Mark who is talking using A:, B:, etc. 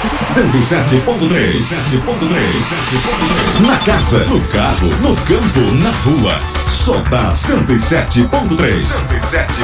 A: 107.3. Na casa, no carro, no campo, na rua. Só dá 107.3.